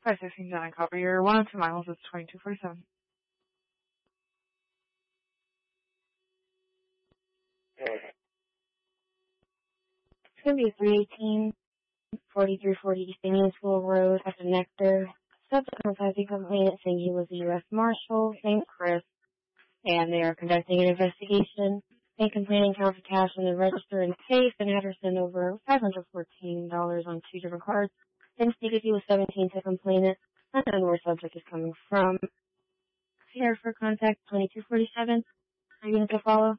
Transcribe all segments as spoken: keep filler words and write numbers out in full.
five sixteen John, copy. Your one oh two miles is twenty-two forty-seven. It's going to be three eighteen, forty-three forty East Indian School Road after Nectar. Subject contacting complainant saying he was a U S Marshal, Saint Chris, and they are conducting an investigation. And complaining counted cash in the register and safe and had her send over five hundred fourteen dollars on two different cards. Then speak was seventeen to complainant. I don't know where subject is coming from. Here for contact twenty-two forty-seven. Are you going to follow?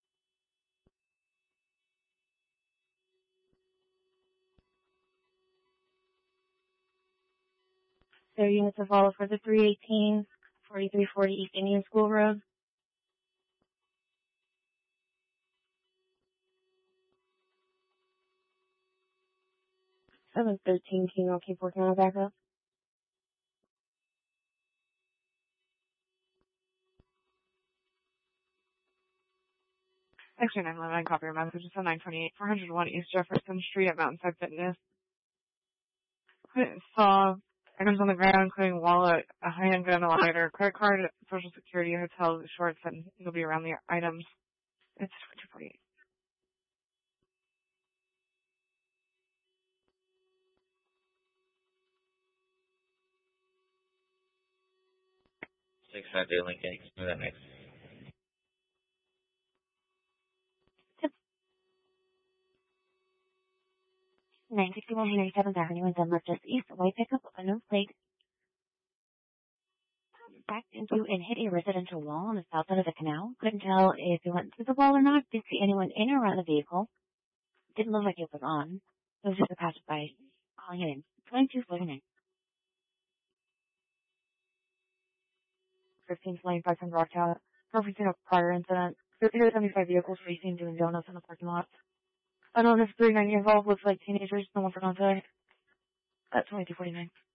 So units to follow for the three eighteen, forty-three forty East Indian School Road. seven thirteen King, I'll keep working on it back up. X-ray nine eleven, copy your message. It's on nine twenty-eight, four oh one East Jefferson Street at Mountainside Fitness. Saw items on the ground, including wallet, a high-end gun, a lighter, credit card, social security, hotel, shorts, and you'll be around the items. It's twenty-two forty-eight. six five eight Lincoln, explain that next. nine sixty-one Henry seventh Avenue in Denver, just east, white pickup, unknown plate. Backed into and hit a residential wall on the south side of the canal. Couldn't tell if it went through the wall or not. Didn't see anyone in or around the vehicle. Didn't look like it was on. It was just a passerby calling it in. twenty-two forty-nine. fifteen twenty-five from Rocktown. Referencing a prior incident. fifty-two seventy-five vehicles racing doing donuts in the parking lot. I know this three ninety involved looks like teenagers. No one for contact. At twenty-two forty-nine.